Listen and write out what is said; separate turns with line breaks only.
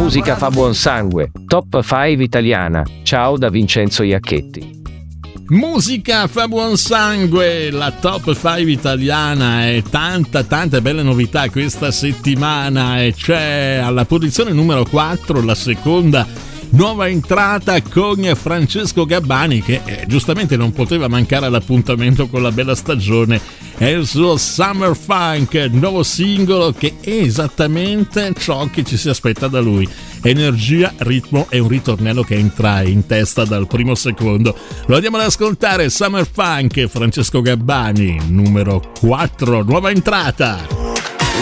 Musica fa buon sangue, top 5 italiana. Ciao da Vincenzo Iacchetti.
Musica fa buon sangue, la top 5 italiana, e tante belle novità questa settimana. E c'è alla posizione numero 4 la seconda nuova entrata con Francesco Gabbani, che giustamente non poteva mancare all'appuntamento con la bella stagione. È il suo Summer Funk, nuovo singolo che è esattamente ciò che ci si aspetta da lui: energia, ritmo e un ritornello che entra in testa dal primo secondo. Lo andiamo ad ascoltare, Summer Funk, Francesco Gabbani, numero 4, nuova entrata.